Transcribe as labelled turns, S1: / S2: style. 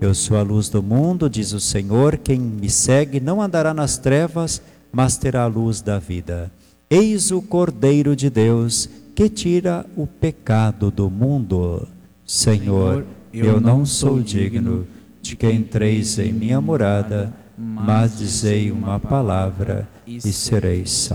S1: Eu sou a luz do mundo, diz o Senhor. Quem me segue não andará nas trevas, mas terá a luz da vida. Eis o Cordeiro de Deus, que tira o pecado do mundo. Senhor, eu não sou digno de que entreis em minha morada, mas dizei uma palavra e sereis salvos.